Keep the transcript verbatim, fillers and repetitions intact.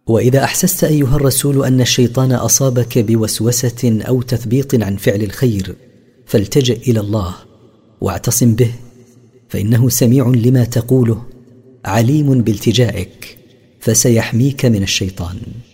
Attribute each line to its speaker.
Speaker 1: وإذا أحسست أيها الرسول أن الشيطان أصابك بوسوسة أو تثبيط عن فعل الخير فالتجأ إلى الله واعتصم به، فإنه سميع لما تقوله عليم بالتجائك، فسيحميك من الشيطان.